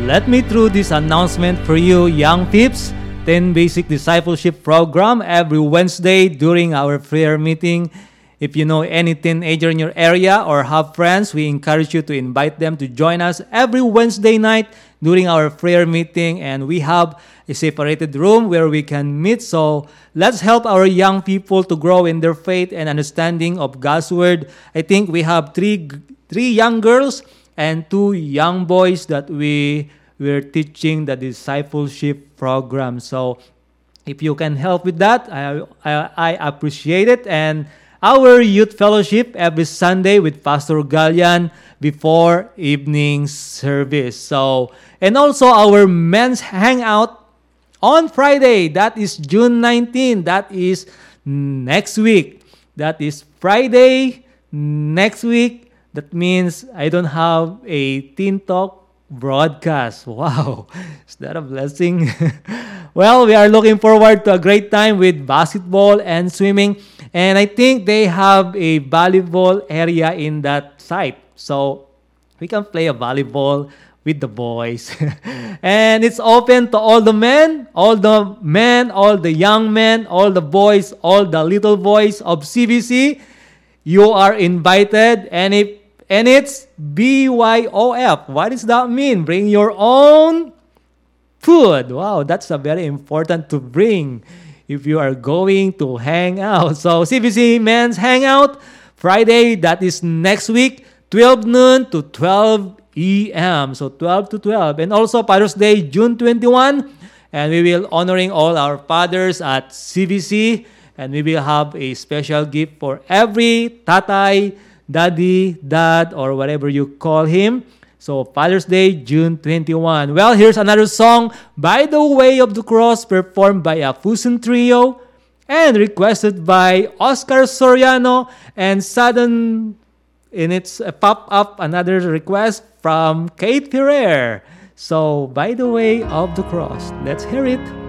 let me through this announcement for you, young peeps. 10 Basic Discipleship Program every Wednesday during our prayer meeting. If you know any teenager in your area or have friends, we encourage you to invite them to join us every Wednesday night during our prayer meeting. And we have a separated room where we can meet. So let's help our young people to grow in their faith and understanding of God's Word. I think we have three young girls and 2 young boys that we're teaching the discipleship program. So if you can help with that, I appreciate it. And our youth fellowship every Sunday with Pastor Galian before evening service. So, and also our men's hangout on Friday. That is June 19. That is next week. That is Friday next week. That means I don't have a Teen Talk broadcast. Wow, is that a blessing? Well, we are looking forward to a great time with basketball and swimming. And I think they have a volleyball area in that site. So we can play a volleyball with the boys. And it's open to all the men, all the young men, all the boys, all the little boys of CBC. You are invited. And it's BYOF. What does that mean? Bring your own food. Wow, that's a very important to bring if you are going to hang out. So CBC Men's Hangout, Friday, that is next week, 12 noon to 12 e.m. So 12 to 12. And also Father's Day, June 21. And we will honoring all our fathers at CBC. And we will have a special gift for every tatay, daddy, dad, or whatever you call him. So Father's Day, June 21. Well, here's another song, By the Way of the Cross, performed by a fusion trio and requested by Oscar Soriano and sudden, and it's a pop-up, another request from Kate Ferrer. So, By the Way of the Cross. Let's hear it.